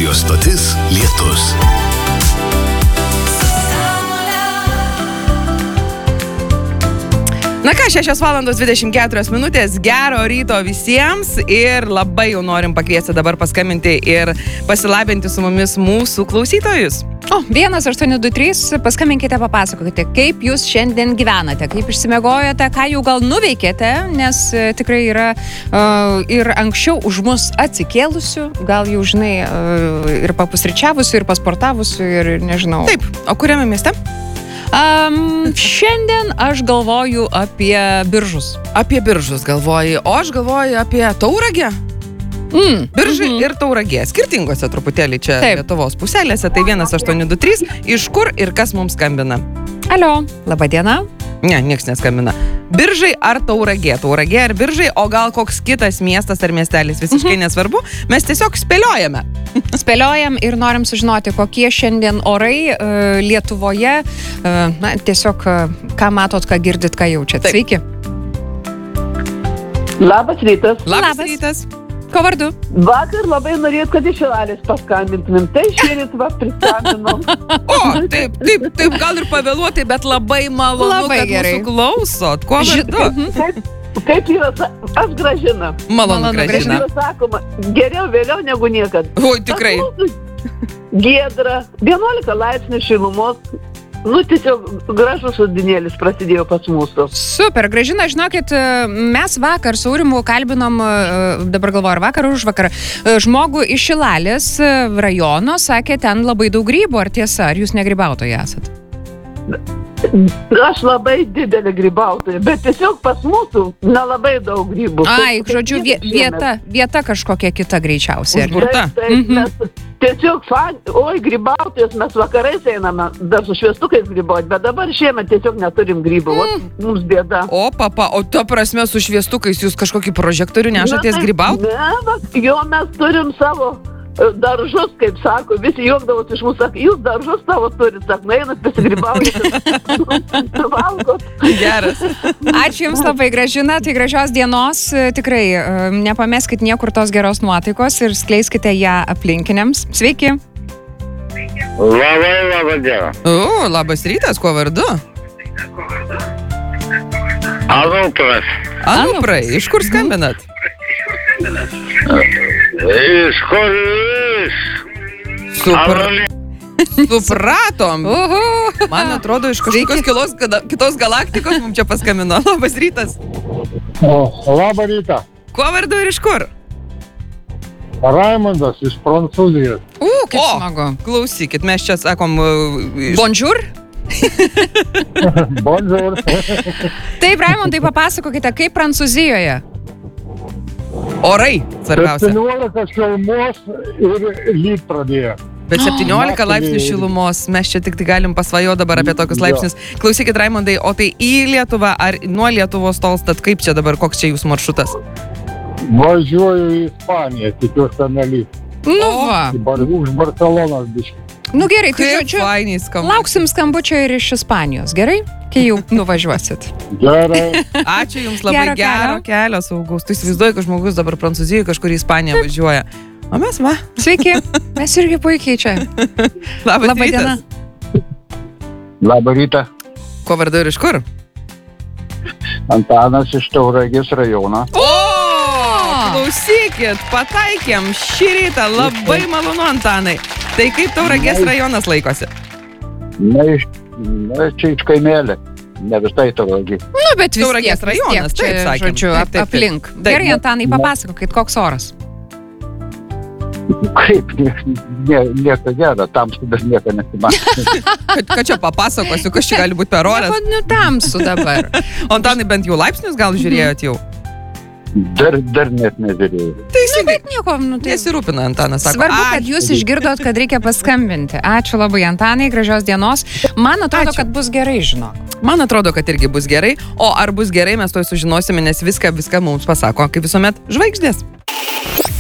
Radio stotis Lietus. Na ką, 6:24, gero ryto visiems ir labai jau norim pakviesti dabar paskambinti ir pasilabinti su mumis mūsų klausytojus. 1-823, paskambinkite, papasakokite, kaip jūs šiandien gyvenate, kaip išsimiegojote, ką jau gal nuveikėte, nes tikrai yra ir anksčiau už mus atsikėlusių, gal jau žinai, ir papusryčiavusių, ir pasportavusių, ir nežinau. Taip, o kuriame mieste? Šiandien aš galvoju apie Biržus. Apie Biržus galvoju, o aš galvoju apie Tauragę. Biržai ir Tauragė. Skirtingose truputėlį čia Lietuvos puselėse. Tai 1-823. Iš kur ir kas mums skambina? Alio, laba diena. Ne, nieks neskambina. Biržai ar Tauragė? Tauragė ar Biržai, o gal koks kitas miestas ar miestelis, visiškai nesvarbu. Mes tiesiog spėliojame. Spėliojam ir norim sužinoti, kokie šiandien orai Lietuvoje. Na, tiesiog, ką matot, ką girdit, ką jaučiat. Taip. Sveiki. Labas rytas. Labas rytas. Ko vardu? Vakar labai norėjot, kad iš Šilalės paskambintumėm. Tai šįryt va priskambinom. O, taip, gal ir pavėluotai, bet labai malonu, Labai kad gerai. mūsų klausot. Kuo vardu? Kaip yra, aš Gražina. Malonu, Malonu, Gražina. Yra sakoma, geriau vėliau negu niekad. Oi, tikrai. Pas mūsų giedra, 11 laipsnių šilumos. Nu, tiesiog gražus sudinėlis prasidėjo pas mūsų. Super, Gražina, žinokit, mes vakar su Aurimu kalbinom, dabar galvoju, ar vakar, ar už vakar, žmogų iš Šilalės rajono, sakė, ten labai daug grybų, ar tiesa, ar jūs negrybautojai esat? Aš labai didelė grybautoja, bet tiesiog pas mūsų nelabai daug grybų. Ai, žodžiu, vieta kažkokia kita greičiausiai. ar ne? Užburta. Taip, mes tiesiog grybautojas, mes vakarais einame dar su šviestukais grybauti, bet dabar šiemet tiesiog neturim grybų, mums bėda. O, papa, o to prasme su šviestukais jūs kažkokį prožektorių nešatės grybauti? Ne, jo mes turim savo daržus, kaip sako, visi juokdavos iš mūsų, sako, jūs daržus savo turit, sako, einat pasigrybaujate, valgot. Geras. Ačiū Jums labai, Gražina, tai gražios dienos, tikrai nepameskit niekur tos geros nuotaikos ir skleiskite ją aplinkiniams. Sveiki. Labą dieną. O, labas rytas, kuo vardu? Anupras. Anuprai, iš kur skambinat? Iš kur Supratom. Man atrodo, iš kažkokios kitos galaktikos mums čia paskambino. Labas rytas. Labą rytą. Kuo vardu ir iš kur? Raimondas iš Prancūzijos. Kaip smagu. Klausykit, mes čia sakom... Bonjour. Bonjour. Taip, Raimondai, papasakokite, kaip Prancūzijoje? Orai, svarbiausia. 17 šilumos ir lyt pradėjo. Bet 17 laipsnių šilumos, mes čia tik galim pasvajoti dabar apie tokius laipsnius. Klausykit, Raimondai, o tai į Lietuvą ar nuo Lietuvos tolstat, kaip čia dabar, koks čia jūsų maršrutas? Važiuoju į Ispaniją, tikiuosi ten lyt. Nu va. Už Barcelonos biškį. Nu gerai, tai Kaip žodžiu, fainiai skamba. lauksim skambučio ir iš Ispanijos, gerai? Kai jau nuvažiuosit. Gerai. Ačiū Jums labai, gero kelio saugaus. Tu įsivaizduoji, kad žmogus dabar Prancūzijoje kažkur į Ispaniją važiuoja. O mes va. Sveiki, mes irgi puikiai čia. Labas Labą dieną. rytas. Labą rytą. Kuo vardu ir iš kur? Antanas iš Tauragės rajono. O! Klausykit, pataikėm šį rytą. Labai malonu, Antanai. Tai kaip Tauragės rajonas laikosi? Na, čia iš kaimelė. Ne visai Tauragė. Nu, bet vis Tauragės tiek, rajonas, čia, taip sakėm. žodžiu, Taip. aplink. Taip. Gerai, Antanai, papasakokit, koks oras. Kaip, nieko gero, tamsu dar nieko nesimatė. Kad čia papasakosiu, kas čia gali būti per oras. Nu, tamsu dabar. O Antanai, bent jau laipsnius gal žiūrėjot jau? Dar net nežiūrėjau. Teisingai. Bet nieko, nu tai... Nesirūpina, Antanas sako. Svarbu, kad jūs išgirdot, kad reikia paskambinti. Ačiū labai, Antanai, gražios dienos. Man atrodo, Ačiū. kad bus gerai, žinok. Man atrodo, kad irgi bus gerai. O ar bus gerai, mes to sužinosime, nes viską mums pasako, kaip visuomet, žvaigždės.